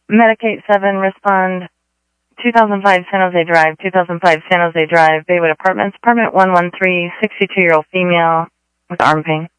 Medicate 7, respond 2005 San Jose Drive, 2005 San Jose Drive, Baywood Apartments, apartment 113, 62-year-old female with arm pain.